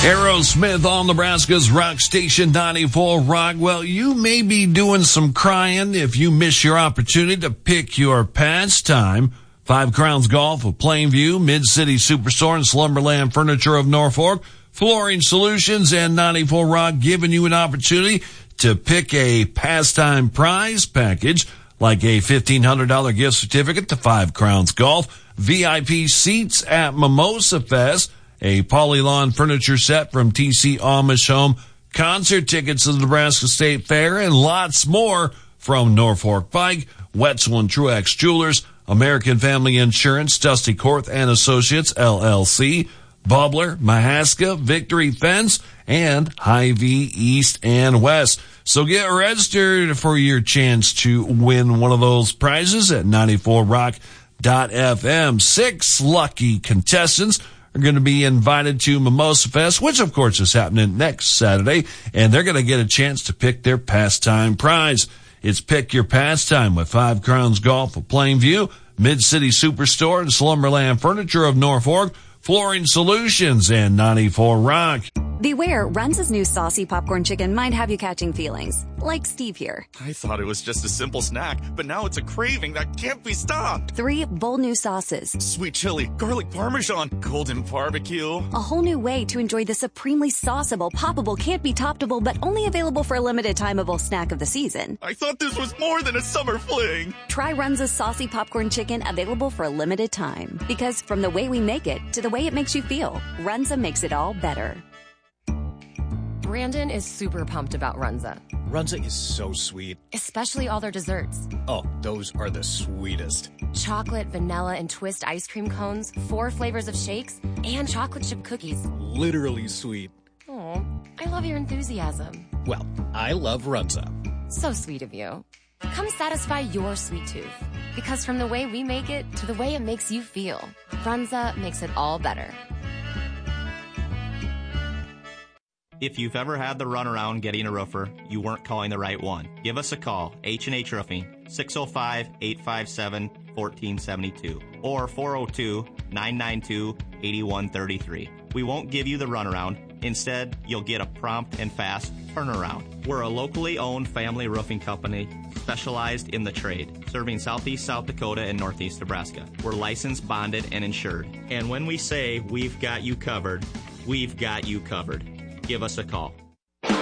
Aerosmith on Nebraska's Rock Station 94 Rock. Well, you may be doing some crying if you miss your opportunity to pick your pastime. Five Crowns Golf of Plainview, Mid-City Superstore, and Slumberland Furniture of Norfolk, Flooring Solutions, and 94 Rock giving you an opportunity to pick a pastime prize package like a $1,500 gift certificate to Five Crowns Golf, VIP seats at Mimosa Fest, a Polylawn furniture set from TC Amish Home, concert tickets to the Nebraska State Fair, and lots more from Norfolk Bike, Wetzel and Truex Jewelers, American Family Insurance, Dusty Korth and Associates, LLC, Bubbler, Mahaska, Victory Fence, and Hy-Vee East and West. So get registered for your chance to win one of those prizes at 94rock.fm. 6 lucky contestants are going to be invited to Mimosa Fest, which of course is happening next Saturday, and they're going to get a chance to pick their pastime prize. It's Pick Your Pastime with Five Crowns Golf of Plainview, Mid-City Superstore, and Slumberland Furniture of Norfolk, Flooring Solutions, and 94 Rock. Beware, Runza's new saucy popcorn chicken might have you catching feelings. Like Steve here. I thought it was just a simple snack, but now it's a craving that can't be stopped. 3 bold new sauces. Sweet chili, garlic parmesan, golden barbecue. A whole new way to enjoy the supremely sauceable, poppable, can't be toppable, but only available for a limited timeable snack of the season. I thought this was more than a summer fling. Try Runza's saucy popcorn chicken, available for a limited time. Because from the way we make it to the way it makes you feel, Runza makes it all better. Brandon is super pumped about Runza. Runza is so sweet. Especially all their desserts. Oh, those are the sweetest. Chocolate, vanilla, and twist ice cream cones, 4 flavors of shakes, and chocolate chip cookies. Literally sweet. Oh, I love your enthusiasm. Well, I love Runza. So sweet of you. Come satisfy your sweet tooth. Because from the way we make it to the way it makes you feel, Runza makes it all better. If you've ever had the runaround getting a roofer, you weren't calling the right one. Give us a call, H&H Roofing, 605-857-1472 or 402-992-8133. We won't give you the runaround. Instead, you'll get a prompt and fast turnaround. We're a locally owned family roofing company specialized in the trade, serving southeast South Dakota and northeast Nebraska. We're licensed, bonded, and insured. And when we say we've got you covered, we've got you covered. Give us a call.